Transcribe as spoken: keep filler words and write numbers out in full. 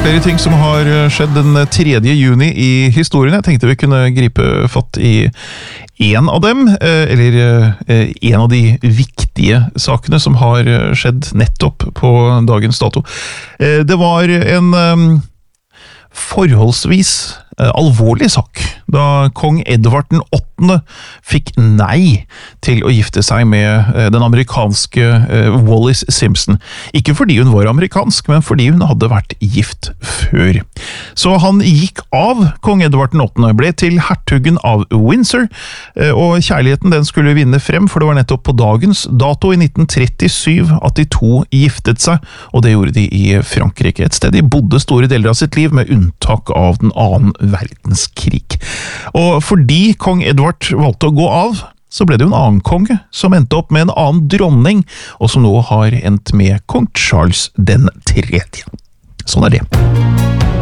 flere ting som har skjedd den tredje juni i historien. Jeg tenkte vi kunne gripe fatt i en av dem, eller en av de viktige sakene som har skjedd nettopp på dagens dato. Det var en forholdsvis alvorlig sak, da kong Edvard den åttende fikk nei til å gifte seg med den amerikanske Wallis Simpson. Ikke fordi hun var amerikansk, men fordi hun hadde vært gift før. Så han gikk av, kong Edvard den åttende, ble til hertugen av Windsor, og kjærligheten den skulle vinne frem, for det var nettopp på dagens dato i nitten trettisju at de to giftet seg, og det gjorde de i Frankrike, et sted de bodde store deler av sitt liv, med unntak av den annen verdenskrig. Og fordi kong Edvard valgte å gå av, så ble det jo en annen konge som endte opp med en annen dronning, og som nå har endt med kong Charles den tredje. Sånn er det.